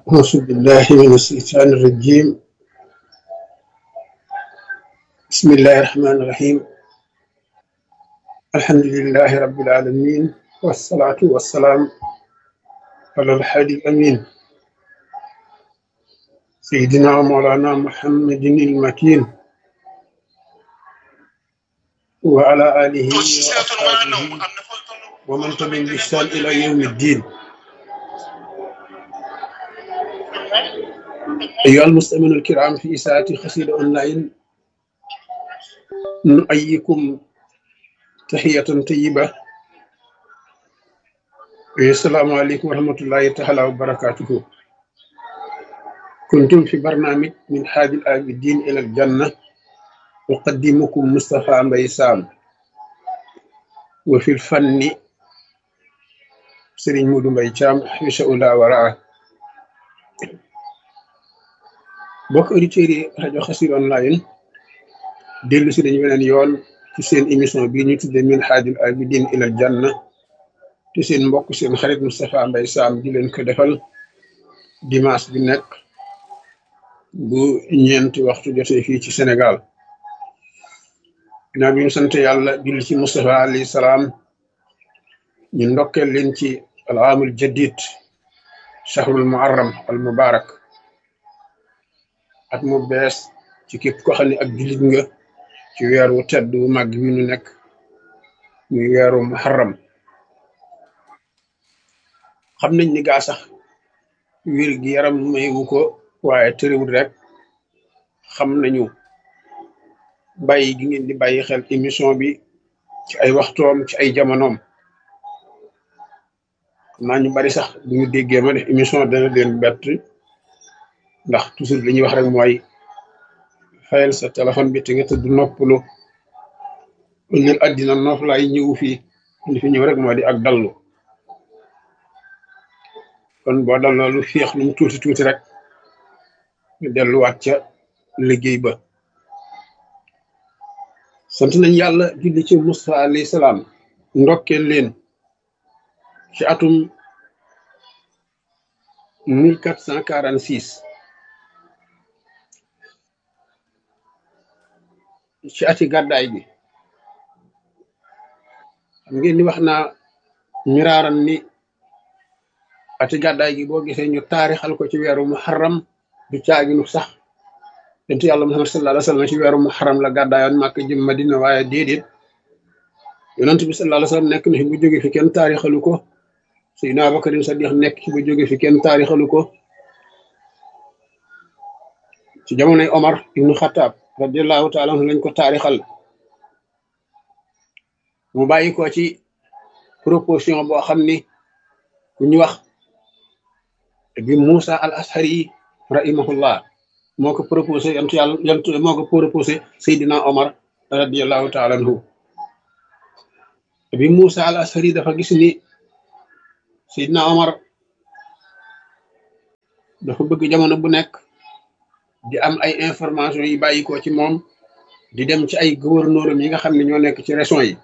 أعوذ بالله من الشيطان الرجيم. بسم الله الرحمن الرحيم. الحمد لله رب العالمين، والصلاة والسلام على الحادي الأمين سيدنا ومولانا محمد المكين وعلى آله وأصحابه ومن تبعهم بإحسان إلى يوم الدين. أيها المستمعون الكرام، في ساعة قصيدة أونلاين نؤيكم تحية طيبة. السلام عليكم ورحمة الله تعالى وبركاته. كنتم في برنامج من حاج العابدين إلى الجنة، أقدمكم مصطفى مبي سام، وفي الفن سيرين مودو مبي تام حبس الله ورعاه. بوك أوديتيري راديو خسير أونلاين، ديلو سي دنج بنن يون ci seen émission bi ñu tudde min haajul abidin ilal janna, te seen mbokk seen xarit Moustapha Mbaye Sam di leen ko defal dimanche bi nekk bu ñeenti waxtu jotee fii ci Sénégal. ginnaaw bi ñu sant yàlla julli ci Moustapha alayhi salaam, ñu ndokkeel leen ci al aamul jadid shahrul muharram al mubarak, at mu bees ci képp ko xam ne ak jullit nga, ci weeru tedd wu màgg wi nu nekk muy weeru muharram. xam nañ ni gaa sax wér gi yaram mayu ko, waaye tëriwul rek xam nañu bàyyi gi ngeen di bàyyi xel émission bi ci ay waxtoom, ci ay jamonoom. xam naa ñu bari sax bu ñu déggee ma def émission dana leen bett, ndax toujours li ñuy wax rek mooy fayal sa téléphone bi te nga tëdd noppalu. ëllëg àddina noflaay ñëw fii, li fi ñëw rek moo di ak dallu. kon boo dalloo lu féex lu mu tuuti tuuti rek ñu delluwaat ca liggéey ba. sant nañ yàlla julli ci Musa alayhi salaam, ndokkeel leen ci atum 1446 ci ati gàddaay bi. xam ngeen ni wax naa miraaran ni ati gàddaay gi boo gisee ñu taarixal ko ci weeru muharram, du caaginu sax yonent yàlla Muhammad sallallahu alayhi wa sallam ci weeru muharram la gàddaayoon Màkka jëm Madina, waaye déedéet, yonent bi sallallahu alayhi wa sallam nekk na fi bu jóge fi kenn taarixalu ko. Seydina Abubakar Sadiq nekk ci bu jóge fi kenn taarixalu ko. ci jamonoy Omar ibnu Xattaab radiallahu taala anhu lañ ko taarixal. mu bàyyi ko ci proposition boo xam ni ku ñu wax bi Moussa al Ashari rahimahullah moo ko proposé moo ko proposé Seydina Omar radiallahu taala anhu. bi Moussa al Ashari dafa gis ni Seydina Omar dafa bëgg jamono bu nekk di am ay information yi bàyyi ko ci moom, di dem ci ay gouverneur yi nga xam ne ñoo nekk ci région yi.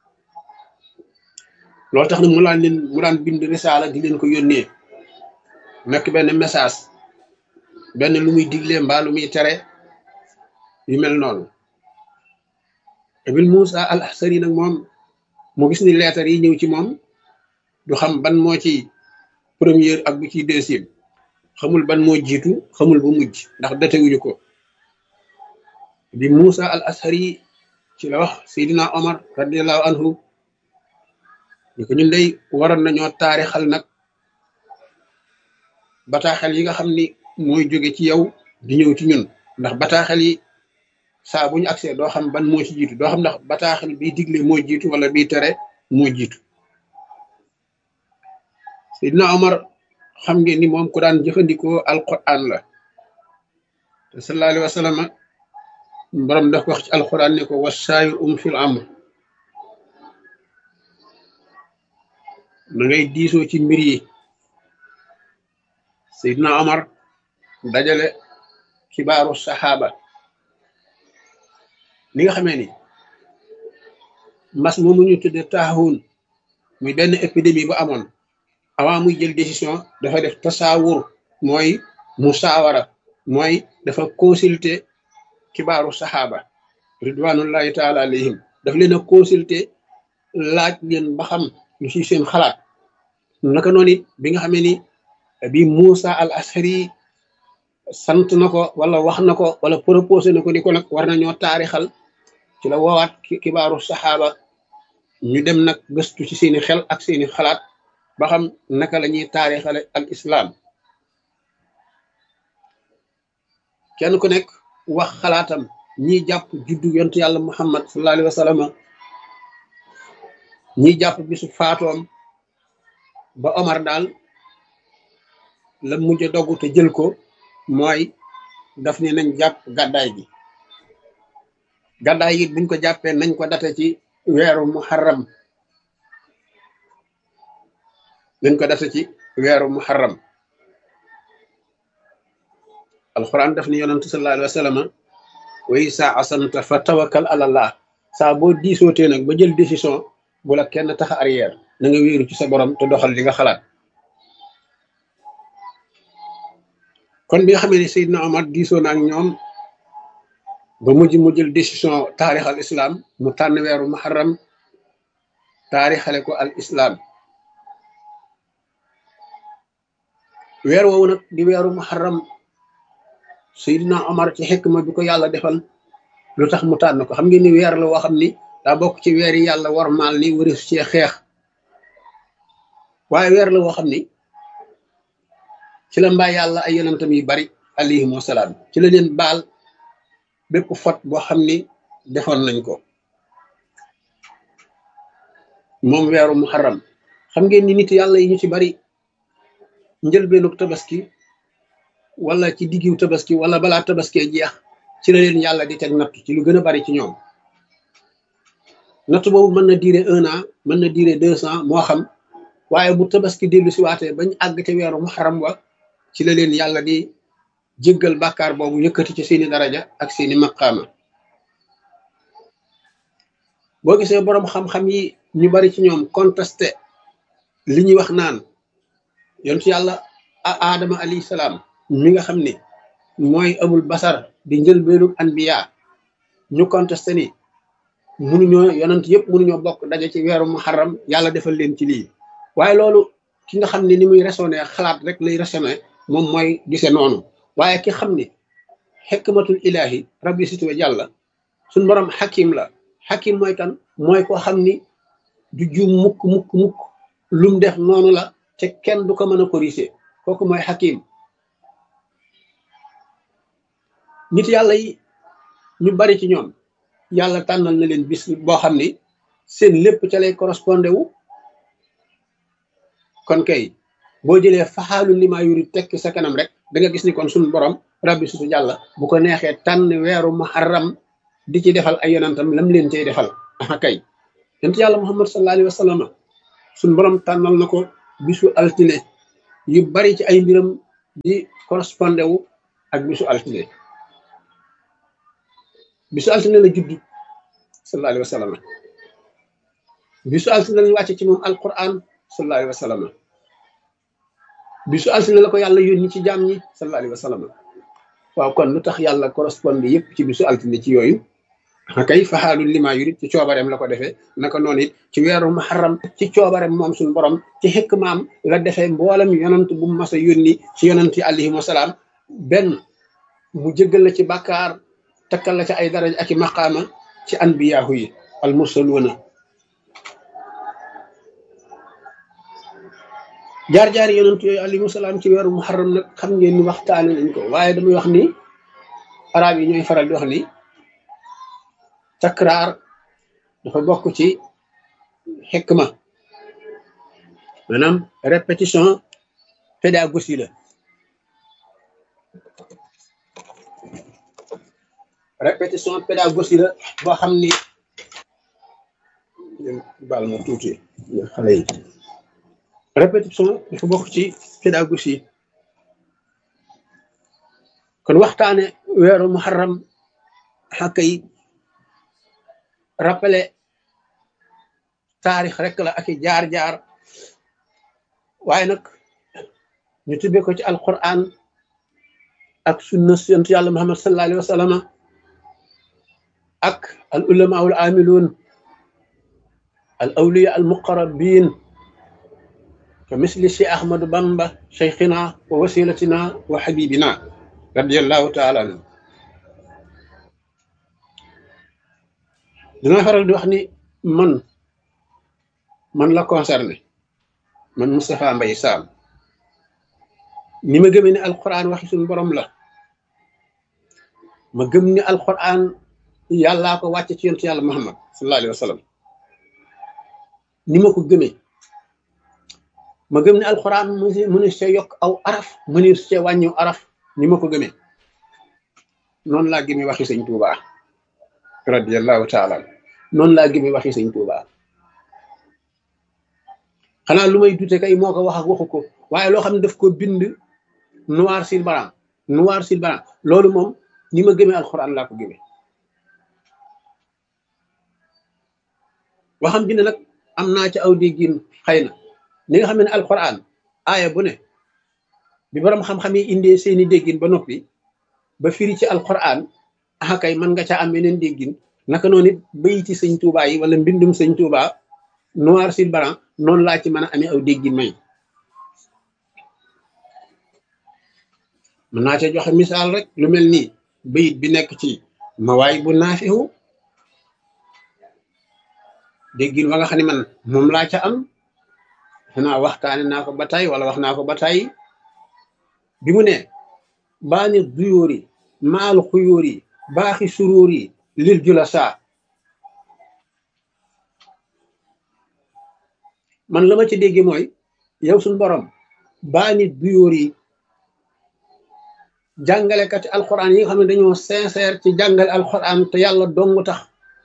loolu tax na mu daan bind risaala di leen ko yónnee, nekk benn message, benn lu muy digle mbaa lu muy tere, yu mel noonu. Ibn Moussa al Ashari nag moom mu gis ni leetar yi ñëw ci moom du xam ban moo ci première ak bu ci deuxième, xamul ban moo jiitu, xamul bu mujj, ndax datewuñu ko. bi Moussa al Ashari ci la wax Seydina Omar radiallahu anhu ni ko ñun day waroon nañoo taarixal nag bataaxel yi nga xam ni mooy jóge ci yow di ñëw ci ñun, ndax bataaxel yi saa bu ñu agsee doo xam ban moo ci jiitu, doo xam ndax bataaxel biy digle moo jiitu wala biy tere moo jiitu. Seydina Omar xam ngeen ni moom ku daan jëfandikoo alquran la, te sallallahu alayhi wa sallam borom daf ko wax ci alquran ne ko wasaayir fil amr, na ngay diisoo ci mbir yi. Seydina Omar dajale kibaaru saxaaba. li nga xamee ni mbas moomu ñu tudde taaxuun, muy benn épidémie bu amoon, avant muy jël décision dafa def tasaawur mooy musaawara, mooy dafa consulter kibaaru saxaaba ridwanullahi taala alayhim, daf leen a consulter laaj leen ba xam lu ci seen xalaat. naka noonu it bi nga xamee ni bi Moussa al Ashari sant na ko wala wax na ko wala proposé na ko ni ko nag war nañoo taarixal, ci la woowaat kibaaru saxaaba ñu dem nag gëstu ci seeni xel ak seeni xalaat ba xam naka la ñuy taarixale al islam. kenn ku nekk wax xalaatam, ñiy jàpp juddu yontu yàlla Muhammad sallallahu alayhi wa sallam, ñiy jàpp bisu faatoom. ba Omar daal la mujj a dogg te jël ko mooy daf ne nañ jàpp gàddaay gi. gàddaay gi buñ ko jàppee nañ ko date ci weeru muharram, nañ ko date ci weeru muharram. alquran daf ni yonantu sallallahu alayhi wa sallam wa isa asanta fa tawakkal ala allah, saa boo diisootee nag ba jël décision bu la kenn tax arrière, na nga wéeru ci sa borom te doxal li nga xalaat. kon bi nga xamee ne Seydina Omar diisoo na ak ñoom ba mu jël décision taarix al islam, mu tànn weeru muharram taarixale ko al islam. weer woowu nag di weeru muharram, Seydina Omar ci xikma bi ko yàlla defal lu tax mu tànn ko, xam ngeen ni weer la woo xam ni daa bokk ci weer yi yàlla warmaal ni waris cee xeex, waaye weer la woo xam ni ci la mbaa yàlla ay yonentam yu bari alayhim wasalaam, ci la leen baal bépp fot boo xam ni defoon nañ ko. moom weeru muharram, xam ngeen ni nit yàlla yi ñu ci bari njëlbeenu tabaski wala ci diggiw tabaski wala balaa tabaskee jeex ci la leen yàlla di teg natt ci lu gën a bari ci ñoom. natt boobu mën na durer 1 an, mën na durer 2 ans moo xam, waaye bu tabaski dellu si waatee bañ àgg te weeru muharram wa ci la leen yàlla di jéggal bàkkaar boobu, yëkkati ci seeni daraja ak seeni maqaama. boo gisee boroom xam-xam yi ñu bari ci ñoom contesté li ñuy wax naan yontu yàlla aadama alayhi salaam mi nga xam ne mooy abul basar di njëlbeenu anbiya, ñu contesté ni munuñoo yonent yëpp munuñoo bokk daje ci weeru muharram yàlla defal leen ci lii. waaye loolu ki nga xam ne ni muy raisonné xalaat rek lay raisonné, moom mooy gise noonu. waaye ki xam ni xikmatul ilahi rabbi situwa jàlla suñ borom xakim la. xakim mooy kan? mooy koo xam ni du juum mukk mukk mukk, lum def noonu la te kenn du ko mën a corriger, kooku mooy xakim. nit yàlla yi ñu bari ci ñoom yàlla tànnal na leen bis boo xam ni seen lépp ca lay correspondé wu. kon kay boo jëlee faxaalu lima yuri tekki sa kanam rek da nga gis ni kon suñu borom rabbi sutu jàlla bu ko neexee tànn weeru muharram di ci defal ay yonantam lam leen cay defal. kay yonent yàlla muhammad sallallahu alayhi wa sallam suñu borom tànnal na ko bisu altine, yu bari ci ay mbiram di correspondé wu ak bisu altine. bisu altine la judd sallallahu alayhi wa sallam, bisu altine lañu wàcce ci moom alquran sallallahu alayhi wa sallam, bisu altine la ko yàlla yónni ci jaam ñi sallallahu alayhi wa sallam. waaw kon lu tax yàlla correspondé yëpp ci bisu altine ci yooyu? kay faxaalu lima yurid ci coobareem la ko defee. naka noonu it ci weeru muharram ci coobareem moom suñu borom ci xikmaam la defee mboolem yonant bu mas a yónni ci yonant yi alayhim wasalaam, benn mu jéggal la ci bàkkaar, takkal la ci ay daraja ak i maqaama ci anbiyaahu yi al mursaluuna. jaar-jaari yonant yooyu alayhim wasalaam ci weeru muharram nag xam ngeen ni waxtaane nañ ko, waaye damay wax ni arab yi ñooy faral di wax ni takraar dafa bokk ci xikma, maanaam répétition pédagogie la. répétition pédagogie la boo xam ni baal ma tuuti xale yi. répétition dafa bokk ci pédagogie. kon waxtaane weeru muharram xàkka yi rappelé taarix rek la ak i jaar-jaar, waaye nag ñu tibbee ko ci alquran ak sunna yonent yàlla muhammad sallallahu alayhi wa sallam ak al ulama al amilun al awliya al muqarrabin ka misli Cheikh Ahmadou Bamba cheikhina wa wasilatina wa habibina radiallahu taala anhu. dina faral di wax ni man la concerné, man Moustapha Mbaye Sam, ni ma gëmee ne alquran waxi suñu borom la, ma gëm ni alquran yàllaa ko wàcce ci yonent yàlla muhammad sallallahu alayhi wa sallam, ni ma ko gëmee. ma gëm ne alquran mënu see yokk aw araf, mënu see wàññiw araf, ni ma ko gëmee. noonu laa gëmee waxi sëñ Tuubaa radiyallahu taala, noonu laa gëmee waxi sëñ Tuubaa. xanaa lu may dute kay moo ko wax ak waxu ko, waaye loo xam ne daf ko bind noir sur blanc, noir sur blanc, loolu moom ni ma gëmee alquran laa ko gëmee. waxam bi ne nag am naa ci aw déggin xëy na ni nga xam ne alquran aaya bu ne bi borom xam-xam yi indee seeni déggin ba noppi ba firi ci alquran kay mën nga caa am yeneen déggin. naka noonu it bayiti sëñ Tuubaa yi wala mbindum sëñ Tuubaa noir sur blanc noonu laa ci mën a amee aw déggin may. mën naa cee joxe misaal rek lu mel nii bayit bi nekk ci mawaay bu naafihu, déggin wa nga xam ne man moom laa ca am, xanaa waxtaane naa ko ba tey wala wax naa ko ba tey, bi mu ne baani duyóori maal xuyóori baaxi suróori lil julasa. man la ma ci dégge mooy yow suñ borom baani duyóori jàngalekati alquran yi nga xam ne dañoo sincère ci jàngale alquran te yàlla dong tax,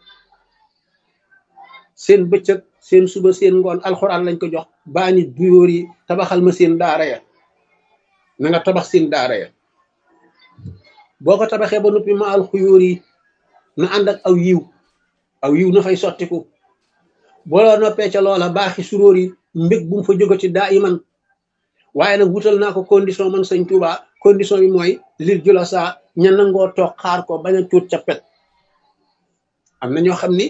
seen bëccëg seen suba seen ngoon alquran lañ ko jox. baani duyóor yi tabaxal ma seen daara ya, na nga tabax seen daara ya. boo ko tabaxee ba noppi ma alxuyóor yi na ànd ak aw yiw na fay sottiku. boo noppee ca loola baaxi suróor yi mbég bu mu fa jógati daa iman. waaye nag wutal naa ko condition man sëñ Tuubaa, condition bi mooy lir jula saa ña nangoo toog xaar ko bañ a cuut ca pet. am na ñoo xam ni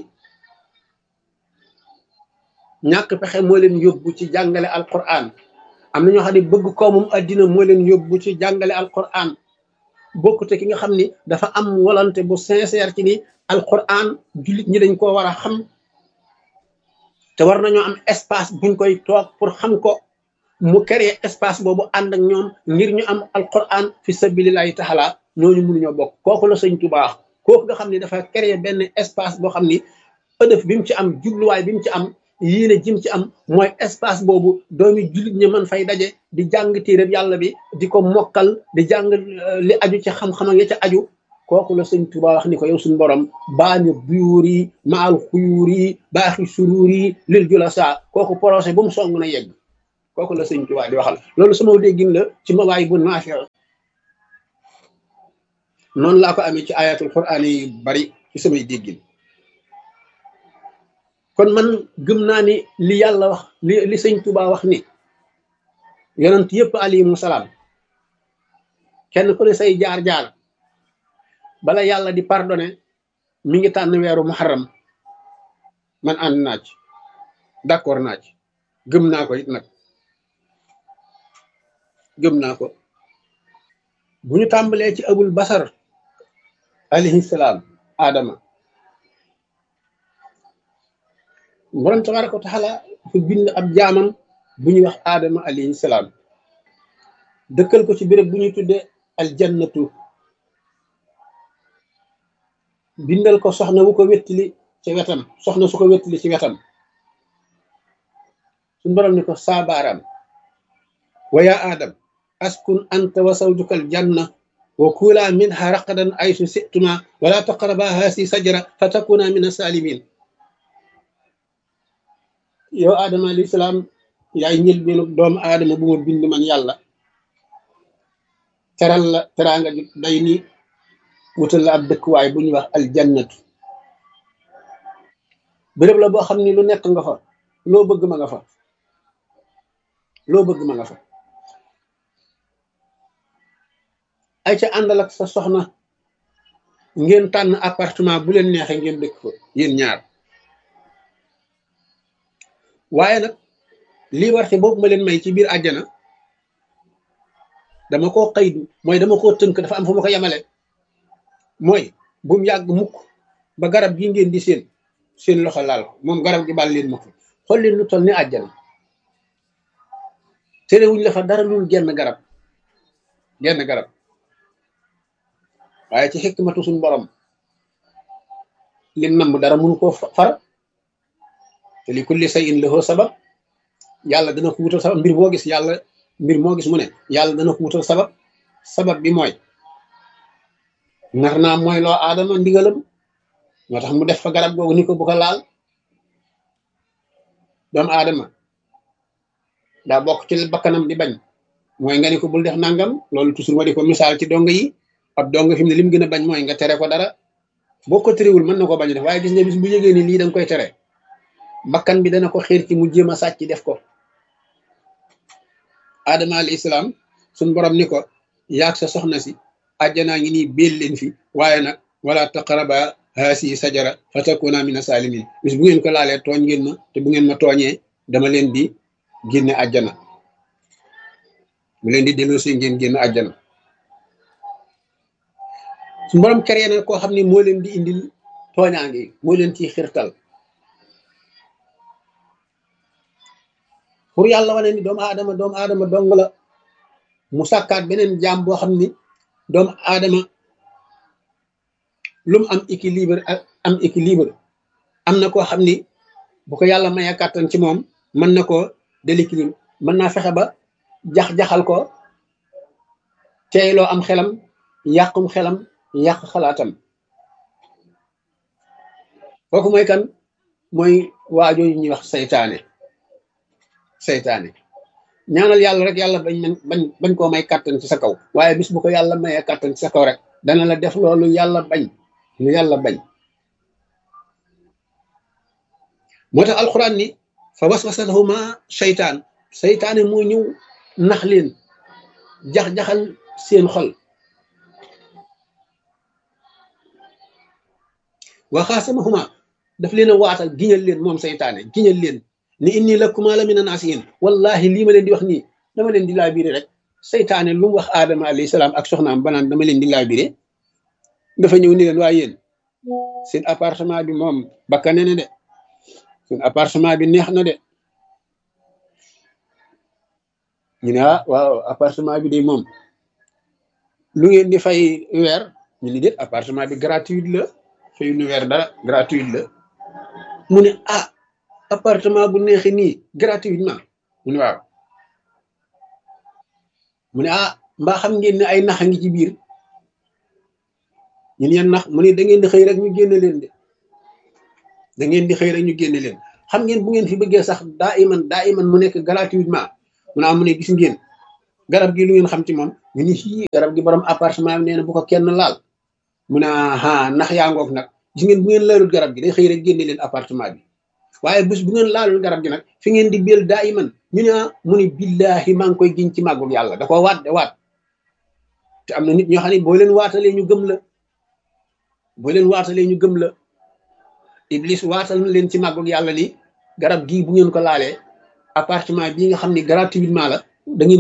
ñàkk pexe moo leen yóbbu ci jàngale alquran, am na ñoo xam ne bëgg koomum addina moo leen yóbbu ci jàngale alquran. bokkute ki nga xam ni dafa am volonté bu sincère ci ni alquran jullit ñi dañ koo war a xam, te war nañoo am espace buñ koy toog pour xam ko, mu créer espace boobu ànd ak ñoom ngir ñu am alquran fi sabilillahi taala. ñooñu mënuñoo bokk. kooku la sëñ Tuubaa, kooku nga xam ni dafa créer benn espace boo xam ni ëdëf bi mu ci am, jubluwaay bi mu ci am, yéene jim ci am mooy espace boobu doomi jullit ñi mën fay daje di jàng téereb yàlla bi, di ko mokkal, di jàng li aju ci xam-xam ya ca aju. kooku la sëñ Tuubaa wax ni ko yow suñu borom baani buyuur yi maal xuyuur yi baaxi suruur yi lil julasa. kooku projet bu mu song na yegg. kooku la sëñ Tuubaa di waxal. loolu sama déggin la ci mawaay bu naafi. noonu laa ko amee ci ayatul quraan yi bari ci samay déggin. kon man gëm naa ni li yàlla wax, li sëñ Tuubaa wax ni yonent yëpp alayhimu salaam kenn ku ne say jaar-jaar bala yàlla di pardonné mi ngi tànn weeru muharram. man ànd naa ci, d'accord naa ci, gëm naa ko it nag, gëm naa ko. bu ñu tàmbalee ci abul basar alayhi salaam, Adama, borom tabaraka wa taala dafa bind ab jaamam bu ñuy wax Adama alayhi salaam, dëkkal ko ci béréb bu ñuy tuddee aljannatu, bindal ko soxna wu ko wettili ci wetam, soxna su ko wettili ci wetam. suñu borom ni ko saabaaraam wa yaa Adam askun anta wa zawjuka aljanna wa kula minha raqadan aysu situma wala taqraba haasi sajara fa takuna min asalimin. yow Adama alayhi salaam yaay njëlbeenu doomu aadama bu ma bind man yàlla, teral la teraanga ju day nii, wutal la ab dëkkuwaay bu ñuy wax aljannatu. béréb la boo xam ni lu nekk nga fa, loo bëgg ma nga fa, loo bëgg ma nga fa. ay ca àndal ak sa soxna ngeen tànn appartement bu leen neexee ngeen dëkk fa yéen ñaar. waaye nag liberté boobu ma leen may ci biir àjjana dama koo xëydu mooy dama koo tënk dafa am fu ma ko yemale mooy bu mu yàgg mukk ba garab gi ngeen di seen loxo laal ko moom garab gi bàl leen ma ko xool leen lu toll ni àjjana terewuñ la fa dara lul genn garab waaye ci xikmatu suñ borom lim namb dara mënu koo far te li kulli shay'in lahu sabab yàlla dana ko wutal sabab mbir moo gis mu ne yàlla dana ko wutal sabab bi mooy nar naa mooy loo aadama ndigalam moo tax mu def fa garab googu ni ko bu ko laal doomu aadama daa bokk ci bakkanam di bañ mooy nga ni ko bul def nangam loolu toujours ma di ko misaal ci dong yi ab dong fi mu ne lim gën a bañ mooy nga tere ko dara boo ko terewul mën na ko bañ def waaye gis nga bis bu yëgee ni lii da nga koy tere bakkan bi dana ko xiir ci mu jéem a sàcc def ko. Adama alayhi salaam suñ borom ni ko yaag sa soxna si àjjanaa ngi nii béel leen fi waaye nag wala taqraba haasi sajara fa takuna mina salimin bis bu ngeen ko laalee tooñ ngeen ma te bu ngeen ma tooñee dama leen di génne àjjana bu leen di delloosi ngeen génn àjjana. suñ borom créé na koo xam ne moo leen di indil tooñaange moo leen ciy xirtal pour yàlla wane ni doomu aadama dong la mu sàkkaat beneen jaam boo xam ni doomu aadama lu mu am équilibre am na koo xam ni bu ko yàlla mayee kàttan ci moom mën na koo déséquilibre mën naa fexe ba jax-jaxal ko teeyloo am xelam yàqum xelam yàq xalaatam. kooku mooy kan mooy waajoo yi ñuy wax seytaane ñaanal yàlla rek yàlla bañ koo may kàttan ci sa kaw waaye bis bu ko yàlla mayee kàttan ci sa kaw rek dana la def loolu yàlla bañ moo tax alxuraan ni fa waswasa lahuma seytaane moo ñëw nax leen jax-jaxal seen xol wa xaasamahuma daf leen a waatal giñal leen moom seytaane giñal leen ni inni lakuma la mina naasihin wallahi lii ma leen di wax nii dama leen di laabiré rek seytaane lu mu wax aadama alayhi salaam ak soxnaam banaan dama leen di laabiré dafa ñëw ni leen waaye yéen seen appartement bi moom bakkane ne de seen appartement bi neex na de ñu ne waaw appartement bi de moom lu ngeen di fay weer ñu ni déet appartement bi gratuit la fay nu weer dara gratuit la mu ne appartement bu neexee nii gratuitement mu ne waaw mu ne mbaa xam ngeen ne ay nax a ngi ci biir ñun yan nax mu ne da ngeen di xëy rek ñu génne leen xam ngeen bu ngeen fi bëggee sax daa iman mu nekk gratuitement mu ne mu ne gis ngeen garab gi lu ngeen xam ci moom ñu ni garab gi borom appartement bi nee na bu ko kenn laal mu ne nax yaa ngoog nag gis ngeen bu ngeen laalul garab gi day xëy rek génne leen appartement bi waaye bés bu ngeen laalul garab gi nag fi ngeen di béel daa iman ñu ne mu ne billahi maa ngi koy giñ ci màggul yàlla da ko waat de waat te am na nit ñoo xam ne boo leen waatalee ñu gëm la iblis waatal na leen ci màggul yàlla ni garab gii bu ngeen ko laalee appartement bii nga xam ne gratuitement la da ngeen